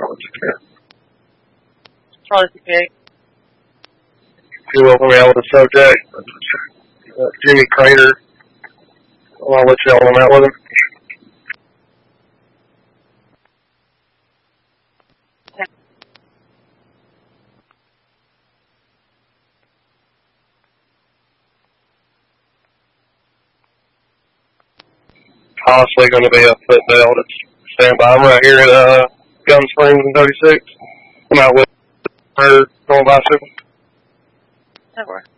Charlie CPA. You will help me out with the subject. Jimmy Crater. I'll let y'all on that with him. Possibly going to be a foot belt. Stand by. I'm right here at Gun Springs in 36. I'm out with her going bicycle. Over.